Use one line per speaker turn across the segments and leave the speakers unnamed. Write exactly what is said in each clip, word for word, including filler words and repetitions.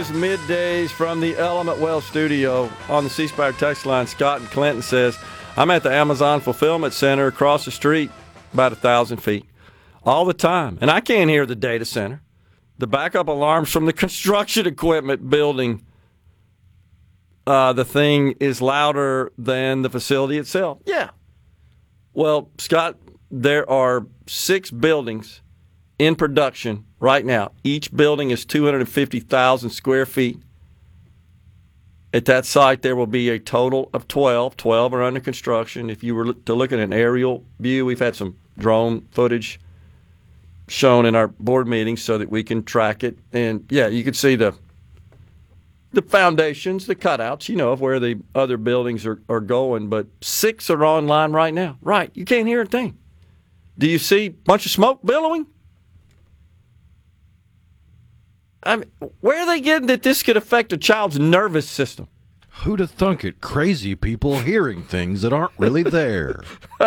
is Middays from the Element Well studio on the C Spire text line. Scott and Clinton says, I'm at the Amazon Fulfillment Center across the street, about a thousand feet, all the time. And I can't hear the data center. The backup alarms from the construction equipment building, uh, the thing is louder than the facility itself. Yeah. Well, Scott, there are six buildings in production right now. Each building is two hundred fifty thousand square feet. At that site, there will be a total of twelve. twelve are under construction. If you were to look at an aerial view, we've had some drone footage shown in our board meetings so that we can track it. And, yeah, you can see the the foundations, the cutouts, you know, of where the other buildings are, are going. But six are online right now. Right. You can't hear a thing. Do you see a bunch of smoke billowing? I mean, where are they getting that this could affect a child's nervous system?
Who'd have thunk it? Crazy people hearing things that aren't really there.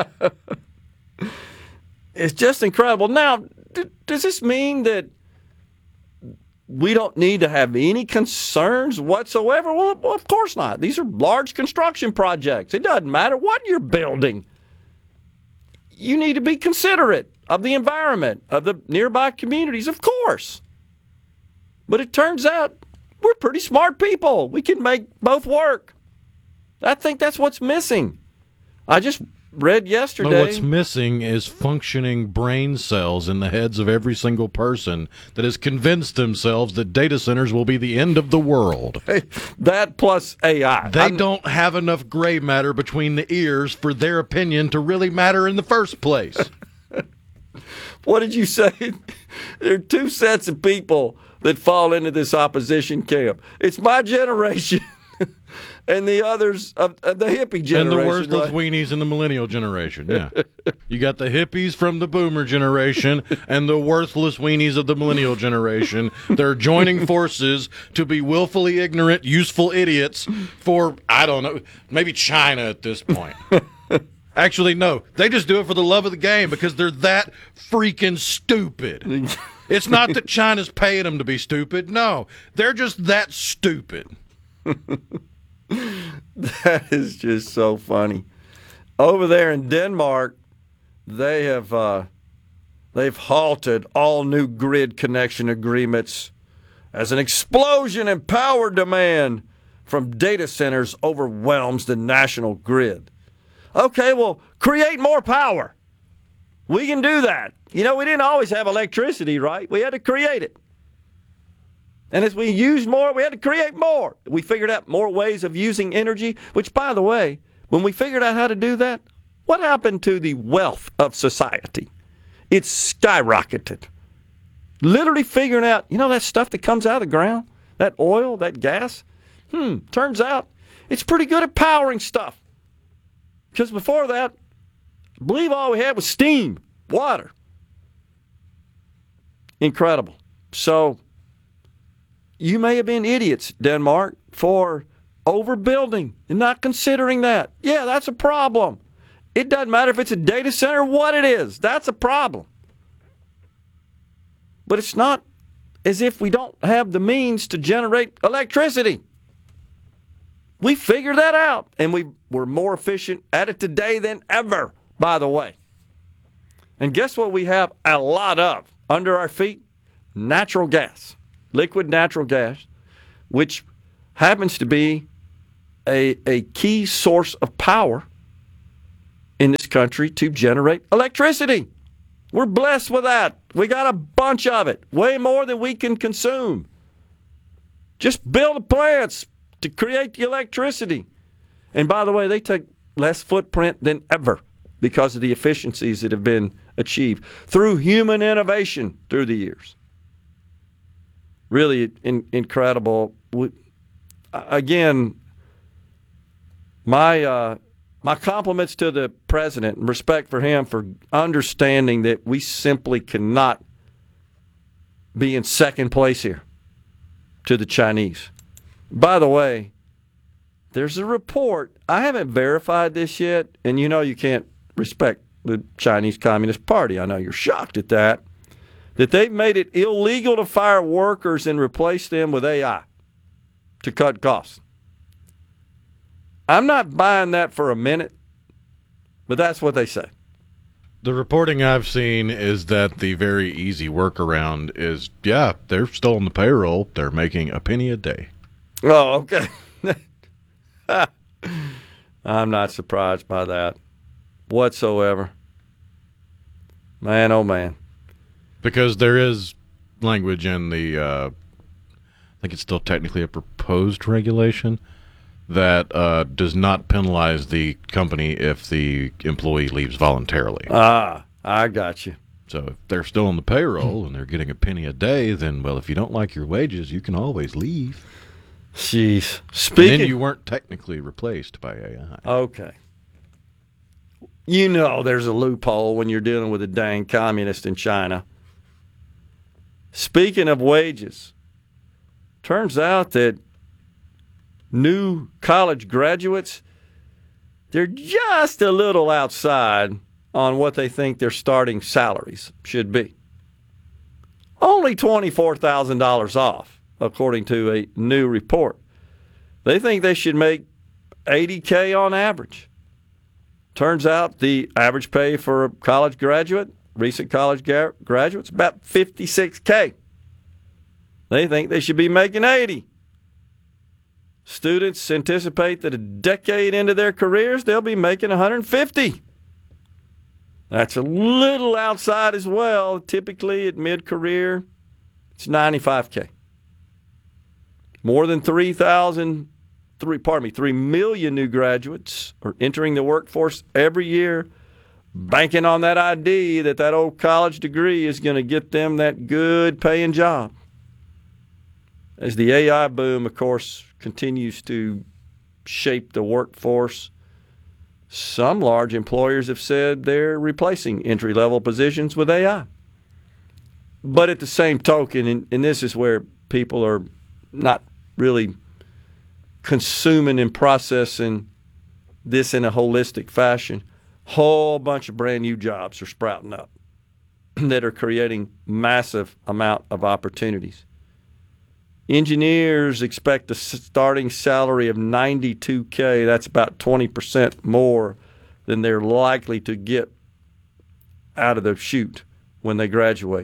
It's just incredible. Now, d- does this mean that we don't need to have any concerns whatsoever? Well, well, of course not. These are large construction projects. It doesn't matter what you're building. You need to be considerate of the environment, of the nearby communities, of course. But it turns out we're pretty smart people. We can make both work. I think that's what's missing. I just read yesterday.
No, what's missing is functioning brain cells in the heads of every single person that has convinced themselves that data centers will be the end of the world.
Hey, that plus A I.
They
I'm,
don't have enough gray matter between the ears for their opinion to really matter in the first place.
What did you say? There are two sets of people that fall into this opposition camp. It's my generation and the others of, of the hippie generation.
And the worthless
right?
weenies in the millennial generation, yeah. You got the hippies from the boomer generation and the worthless weenies of the millennial generation. They're joining forces to be willfully ignorant, useful idiots for, I don't know, maybe China at this point. Actually, no. They just do it for the love of the game because they're that freaking stupid. It's not that China's paying them to be stupid. No, they're just that stupid.
That is just so funny. Over there in Denmark, they have uh, they've halted all new grid connection agreements as an explosion in power demand from data centers overwhelms the national grid. Okay, well, create more power. We can do that. You know, we didn't always have electricity, right? We had to create it. And as we used more, we had to create more. We figured out more ways of using energy, which, by the way, when we figured out how to do that, what happened to the wealth of society? It skyrocketed. Literally figuring out, you know, that stuff that comes out of the ground, that oil, that gas, hmm, turns out it's pretty good at powering stuff. Because before that, I believe all we had was steam, water. Incredible. So you may have been idiots, Denmark, for overbuilding and not considering that. Yeah, that's a problem. It doesn't matter if it's a data center or what it is. That's a problem. But it's not as if we don't have the means to generate electricity. We figured that out, and we were more efficient at it today than ever, by the way. And guess what we have a lot of under our feet? Natural gas, liquid natural gas, which happens to be a, a key source of power in this country to generate electricity. We're blessed with that. We got a bunch of it, way more than we can consume. Just build the plants to create the electricity. And by the way, they take less footprint than ever because of the efficiencies that have been achieved through human innovation through the years. Really in, incredible. We, again, my uh, my compliments to the president and respect for him for understanding that we simply cannot be in second place here to the Chinese. By the way, there's a report. I haven't verified this yet, and you know you can't respect the Chinese Communist Party. I know you're shocked at that. That they've made it illegal to fire workers and replace them with A I. to cut costs. I'm not buying that for a minute, but that's what they say.
The reporting I've seen is that the very easy workaround is, yeah, they're still on the payroll. They're making a penny a day.
Oh, okay. I'm not surprised by that whatsoever. Man, oh man.
Because there is language in the, uh, I think it's still technically a proposed regulation that uh, does not penalize the company if the employee leaves voluntarily.
Ah, I got you.
So if they're still on the payroll and they're getting a penny a day, then, well, if you don't like your wages, you can always leave.
Jeez.
Speaking, and then you weren't technically replaced by A I.
Okay. You know there's a loophole when you're dealing with a dang communist in China. Speaking of wages, turns out that new college graduates, they're just a little outside on what they think their starting salaries should be. Only twenty-four thousand dollars off, according to a new report. They think they should make eighty thousand dollars on average. Turns out the average pay for a college graduate, recent college ga- graduates, about fifty-six thousand dollars. They think they should be making eighty thousand dollars. Students anticipate that a decade into their careers, they'll be making one hundred fifty thousand dollars. That's a little outside as well. Typically at mid-career, it's ninety-five thousand dollars. More than three thousand, three, pardon me, three million new graduates are entering the workforce every year, banking on that I D that that old college degree is going to get them that good paying job. As the A I boom, of course, continues to shape the workforce, some large employers have said they're replacing entry-level positions with A I. But at the same token, and, and this is where people are not really consuming and processing this in a holistic fashion, whole bunch of brand new jobs are sprouting up that are creating massive amount of opportunities. Engineers expect a starting salary of ninety-two thousand dollars. That's about twenty percent more than they're likely to get out of the chute when they graduate.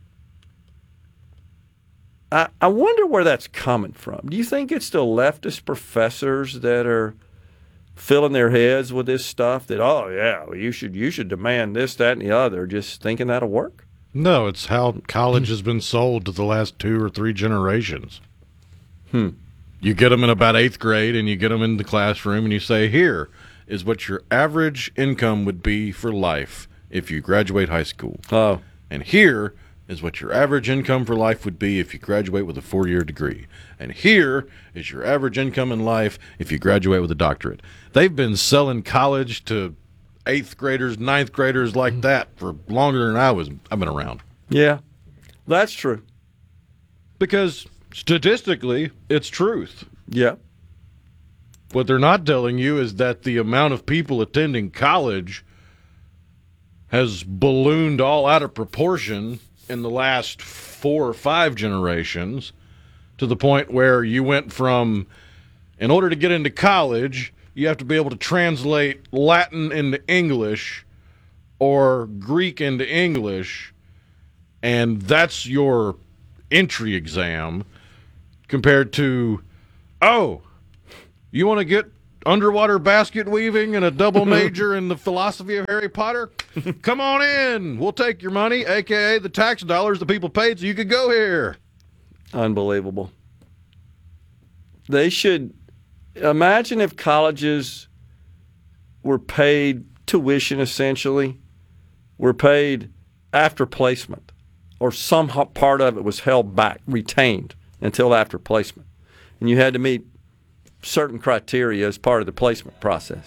I, I wonder where that's coming from. Do you think it's the leftist professors that are filling their heads with this stuff that, oh, yeah, well, you should you should demand this, that, and the other, just thinking that'll work?
No, it's how college has been sold to the last two or three generations.
Hmm.
You get them in about eighth grade, and you get them in the classroom, and you say, here is what your average income would be for life if you graduate high school.
Oh.
And here is what your average income for life would be if you graduate with a four-year degree. And here is your average income in life if you graduate with a doctorate. They've been selling college to eighth graders, ninth graders like that for longer than I was. I've been around.
Yeah, that's true.
Because statistically, it's truth.
Yeah.
What they're not telling you is that the amount of people attending college has ballooned all out of proportion in the last four or five generations to the point where you went from, in order to get into college, you have to be able to translate Latin into English or Greek into English, and that's your entry exam, compared to, oh, you want to get underwater basket weaving and a double major in the philosophy of Harry Potter? Come on in. We'll take your money, a k a the tax dollars the people paid so you could go here.
Unbelievable. They should imagine if colleges were paid tuition, essentially, were paid after placement, or some part of it was held back, retained until after placement. And you had to meet certain criteria as part of the placement process.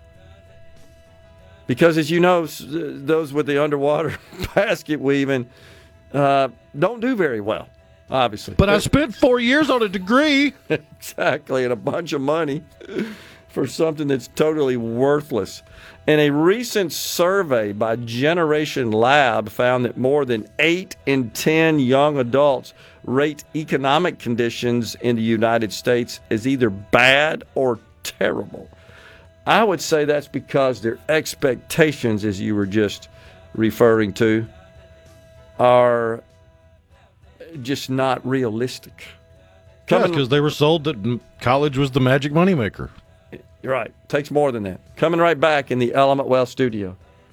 Because, as you know, those with the underwater basket weaving uh, don't do very well, obviously.
But I spent four years on a degree.
Exactly, and a bunch of money for something that's totally worthless. And a recent survey by Generation Lab found that more than eight in ten young adults rate economic conditions in the United States as either bad or terrible. I would say that's because their expectations, as you were just referring to, are just not realistic.
Yeah, because they were sold that college was the magic moneymaker.
You're right. Takes more than that. Coming right back in the Element Wealth studio.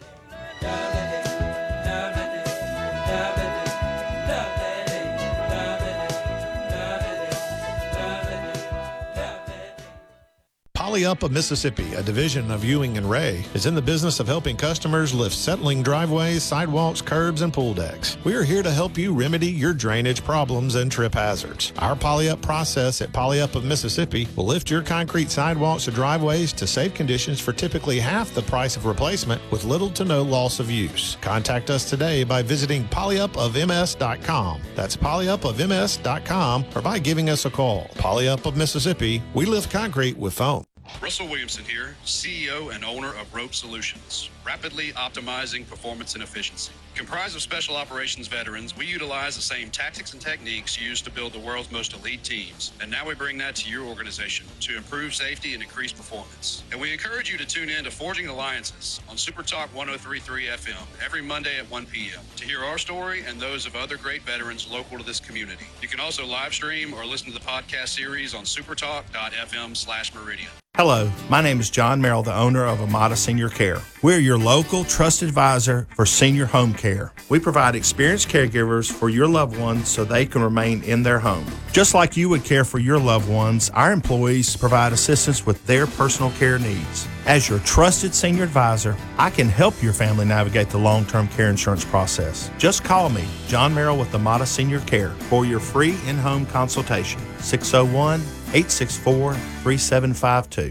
Poly-Up of Mississippi, a division of Ewing and Ray, is in the business of helping customers lift settling driveways, sidewalks, curbs, and pool decks. We are here to help you remedy your drainage problems and trip hazards. Our Poly-Up process at Poly-Up of Mississippi will lift your concrete sidewalks or driveways to safe conditions for typically half the price of replacement with little to no loss of use. Contact us today by visiting poly up of m s dot com. That's poly up of m s dot com, or by giving us a call. Poly-Up of Mississippi, we lift concrete with foam.
Russell Williamson here, C E O and owner of Rope Solutions, rapidly optimizing performance and efficiency. Comprised of special operations veterans, we utilize the same tactics and techniques used to build the world's most elite teams. And now we bring that to your organization to improve safety and increase performance. And we encourage you to tune in to Forging Alliances on Super Talk one oh three point three F M every Monday at one p.m. to hear our story and those of other great veterans local to this community. You can also live stream or listen to the podcast series on supertalk dot f m slash meridian.
Hello, my name is John Merrill, the owner of Amada Senior Care. We're your local trusted advisor for senior home care. We provide experienced caregivers for your loved ones so they can remain in their home. Just like you would care for your loved ones, our employees provide assistance with their personal care needs. As your trusted senior advisor, I can help your family navigate the long-term care insurance process. Just call me, John Merrill with Amada Senior Care, for your free in-home consultation. six oh one, eight six four, three seven five two.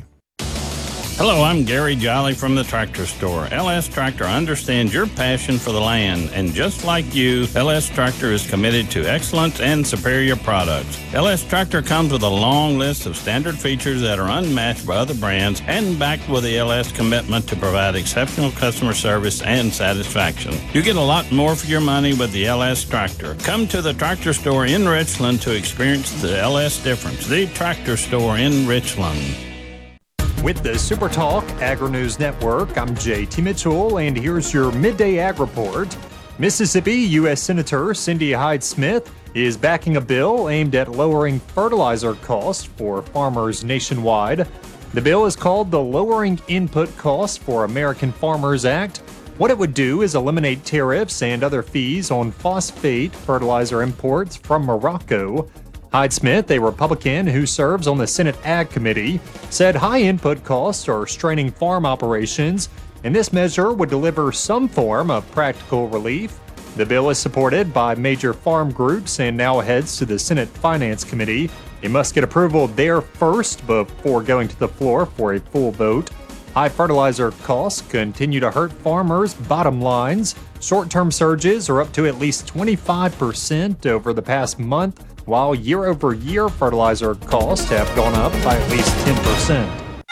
Hello, I'm Gary Jolly from the Tractor Store. L S Tractor understands your passion for the land, and just like you, L S Tractor is committed to excellence and superior products. L S Tractor comes with a long list of standard features that are unmatched by other brands and backed with the L S commitment to provide exceptional customer service and satisfaction. You get a lot more for your money with the L S Tractor. Come to the Tractor Store in Richland to experience the L S difference. The Tractor Store in Richland.
With the Super Talk Agri-News Network, I'm J T Mitchell, and here's your Midday Ag Report. Mississippi U S Senator Cindy Hyde-Smith is backing a bill aimed at lowering fertilizer costs for farmers nationwide. The bill is called the Lowering Input Costs for American Farmers Act. What it would do is eliminate tariffs and other fees on phosphate fertilizer imports from Morocco. Hyde-Smith, a Republican who serves on the Senate Ag Committee, said high input costs are straining farm operations, and this measure would deliver some form of practical relief. The bill is supported by major farm groups and now heads to the Senate Finance Committee. It must get approval there first before going to the floor for a full vote. High fertilizer costs continue to hurt farmers' bottom lines. Short-term surges are up to at least twenty-five percent over the past month, while year-over-year fertilizer costs have gone up by at least ten percent.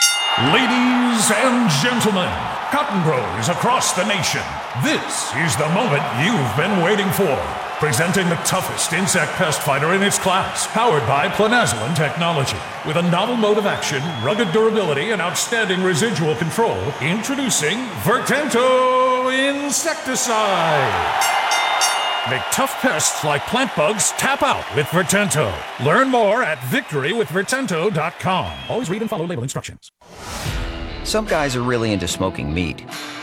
Ladies and gentlemen, cotton growers across the nation, this is the moment you've been waiting for. Presenting the toughest insect pest fighter in its class, powered by Planazoin technology. With a novel mode of action, rugged durability, and outstanding residual control, introducing Vertento Insecticide. Make tough pests like plant bugs tap out with Vertento. Learn more at victory with vertento dot com. Always read and follow label instructions.
Some guys are really into smoking meat.